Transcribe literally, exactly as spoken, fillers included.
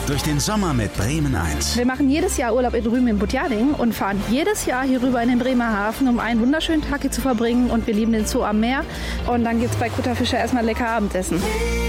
durch den Sommer mit Bremen eins. Wir machen jedes Jahr Urlaub in drüben in Butjading und fahren jedes Jahr hier rüber in den Bremerhaven, um einen wunderschönen Tag hier zu verbringen. Und wir lieben den Zoo am Meer. Und dann gibt's bei Kutterfischer erstmal lecker Abendessen.